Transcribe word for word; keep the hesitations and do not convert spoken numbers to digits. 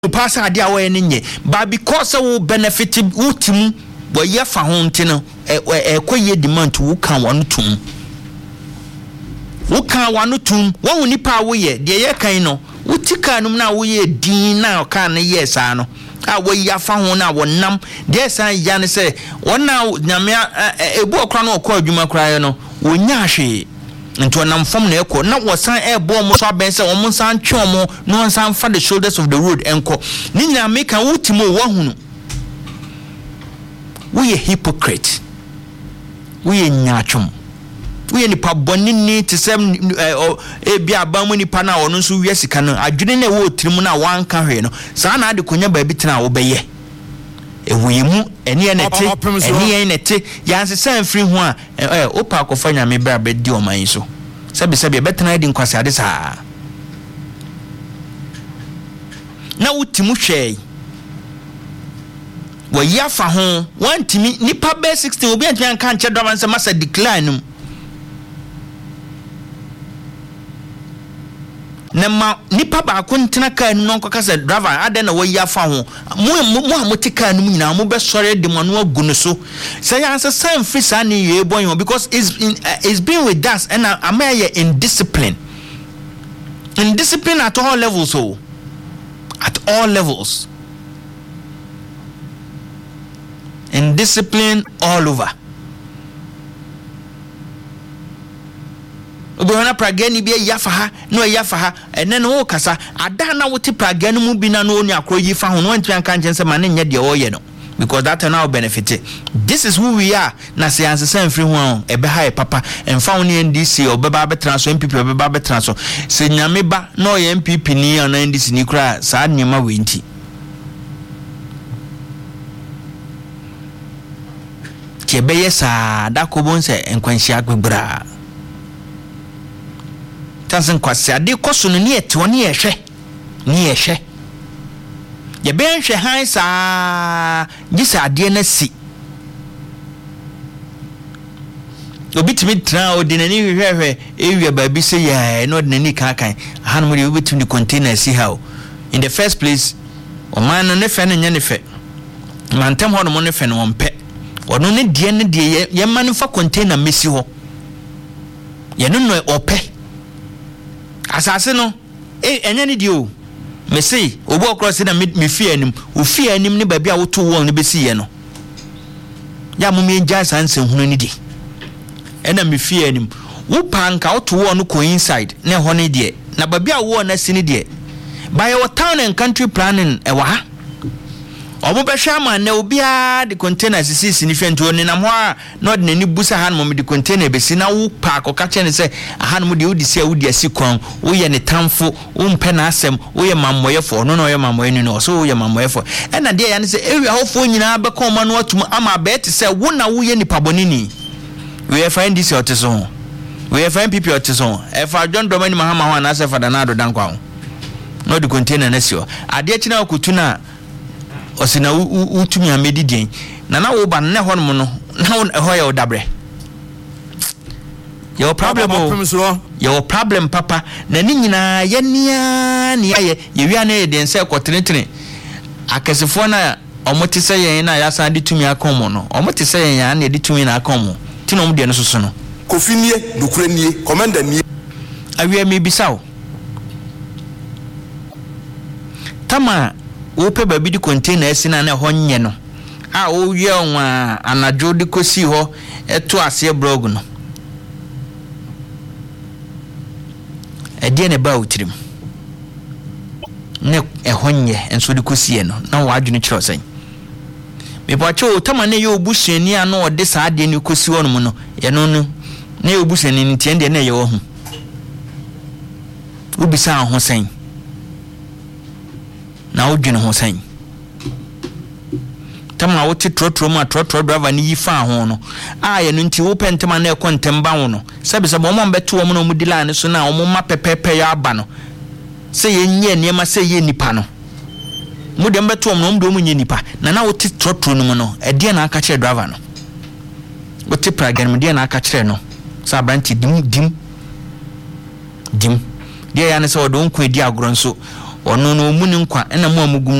pass idea way nye but because we benefit ultim we ye fa ho ntino e koye demand wo kan wonu tum wo kan wonu tum wo nipa wo ye de ye kan no wo tika num na wo ye din na kan yes ano a wo ya fa ho na wo nam de san ya ne se wona nyame ebu okra na okọ adwuma kra no wo nya hwe nto nam fam na ekọ na wo san ebo mo so aben se wo mo san twa mo no san fa the shoulders of the road enko ni nyame kan wo timo wo hunu we a hypocrite we a nyachum we ni pa bonini te sem e bia ba mu ni pa na ono so wi sika no adwene na wo tirim na wan ka hwe no sa na ade konya ba bi tena wo beye e wuyimu eni enete eni enete yanse san free ho a eh opa akofa nyame bra be di oman so sabe sabe betena di nkwase ade saa na wutimu hwe wa yafa ho wantimi nipa be sixteen obi antwan kan che do man se masa decline nema nipa ba ko ntena kan no nkoka se driver ade na wa yafa ho mo mo amotika no nyina mo be sore de mo no agu so say answer san frisa ni ye boy because it's in, uh, it's been with us and am I in discipline in discipline at all levels so at all levels in discipline all over obohana pragani bi yafa ha no yafa ha ene no kasa ada na wote pragani mu bi na no oni akroyi fa ho no ntwan kan jense ma ne nya de o ye no because that now benefit this is who we are na se anse san free ho e be ha e papa emfa ho ne N D C obeba be transfer M P P obeba be transfer se nyame ba no ye M P P ni na N D C ni kura sa nyema we nti ke be yesa da ko bon se enkwanhia agbebra tansen kwase ade koso no ne ete woni ehwe ne ehwe ye be nhwe han sa gisa ade na si obitimi tra odinani hwehwe ewia ba bi se ya no odinani kan kan hanum de obitimi container si how in the first place o man no ne fe ne nya ne fe mantem ho no mo ne fe no wonpe ono ne die ne die ye man fa container mesi ho ye no no ope asase no eh enya ne dio me say obo okro se na me fie anim o fie anim ne ba bia wo to won ne besi ye no ya mo me nja sanse hunu ni di ena me fie anim wo panka wo to won no ko inside na ho ne die na ba bia wo na sini die by your town and country planning e wa ha omo be hwa ma na obia de container sisi sini fento ne na ho a no de nani busa han mo de container be si na wo park o ka che ne se han mo de odi se odi asikon wo ye ne tamfo wo mpe na asem wo ye mamoyefo no no ye mamoye no so wo ye mamoyefo e na de ya ne se ewi ahofo nyina be kon ma no atum ama be te se wo na wo ye nipa bonini we find this oteso we find people oteso e fa John Domani Mahama ho na se fa danado dankwa no de container na si o ade chi na okutuna osina utumi amedi den na na wo ba ne ho no no na ho ya odabre your problem your problem papa na ni nyina ye nia ni ye ye wi ana ye den se kotenetene akesefo na omoti se yen na ya san de tumi akomo no omoti se yen ya na de tumi na akomo ti no mo de no soso no kofinie dukurenie commander nie awie me bisawo tama wope baby di container esina na ho nye no a wo wie onwa anajo di kosi ho eto ase blog no ede ne ba utirim ne ehonye enso di kosi no na wa adwene kiro sen me boacho tama ne ye obusuani ano ode sa ade ne kosi ho no no ye no no ne obusuani ni tie de ne ye wo hu obisa ho sen na odwene ho san tama wo ti trotro ma trotro driver ni yifa ho no a ye no nti wo pentema na ekontemba wo no sabe sabe wo mo beto wo no mudila ne so na wo mo ma pepepe ya aba no se ye nye niema se ye nipa no mu de beto wo no mdo mu nye nipa na na wo ti trotro no no e de na aka kire driver no wo ti pragan mu de na aka kire no sa branti dim dim dim de ya ne se wo don ko edi agoro nso ɔno no mu ne nkwa ɛna mo amugum